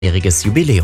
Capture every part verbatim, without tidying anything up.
jähriges Jubiläum.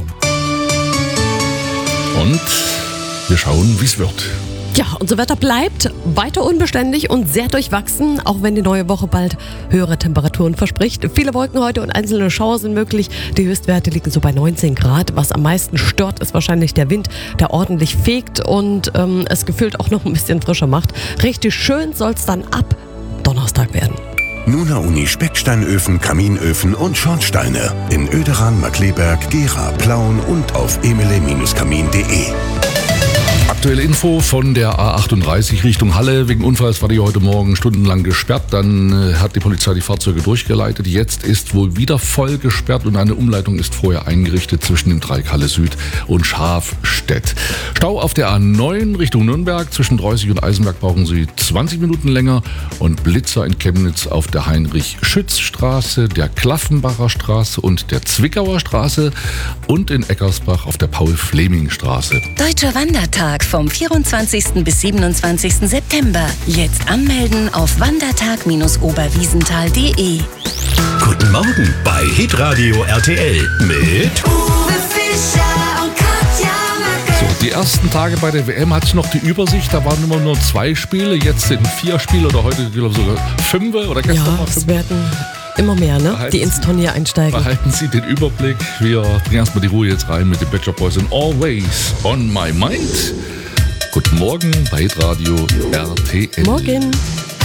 Und wir schauen, wie es wird. Ja, unser Wetter bleibt weiter unbeständig und sehr durchwachsen, auch wenn die neue Woche bald höhere Temperaturen verspricht. Viele Wolken heute und einzelne Schauer sind möglich. Die Höchstwerte liegen so bei neunzehn Grad. Was am meisten stört, ist wahrscheinlich der Wind, der ordentlich fegt und ähm, es gefühlt auch noch ein bisschen frischer macht. Richtig schön soll es dann ab Donnerstag werden. Nuna Uni Specksteinöfen, Kaminöfen und Schornsteine in Oederan, Markkleeberg, Gera, Plauen und auf emele Kamin punkt de. Aktuelle Info von der A achtunddreißig Richtung Halle. Wegen Unfalls war die heute Morgen stundenlang gesperrt. Dann äh, hat die Polizei die Fahrzeuge durchgeleitet. Jetzt ist wohl wieder voll gesperrt und eine Umleitung ist vorher eingerichtet zwischen dem Dreieck Halle Süd und Schafstedt. Stau auf der A neun Richtung Nürnberg. Zwischen Dreußig und Eisenberg brauchen Sie zwanzig Minuten länger. Und Blitzer in Chemnitz auf der Heinrich-Schütz-Straße, der Klaffenbacher Straße und der Zwickauer Straße. Und in Eckersbach auf der Paul-Fleming-Straße. Deutscher Wandertag vom vierundzwanzigsten bis siebenundzwanzigsten September. Jetzt anmelden auf wandertag Bindestrich oberwiesenthal punkt de. Guten Morgen bei Hitradio R T L mit Uwe Fischer und Katja Macker. So, die ersten Tage bei der W M hatte ich noch die Übersicht. Da waren immer nur zwei Spiele. Jetzt sind vier Spiele oder heute, glaube ich, sogar fünf oder gestern Ja, mal es fünf. werden immer mehr, ne? Behalten Die ins Sie- Turnier einsteigen. Behalten Sie den Überblick. Wir bringen erstmal die Ruhe jetzt rein mit den Bachelor Boys and Always on My Mind. Guten Morgen bei Hitradio R T L. Morgen.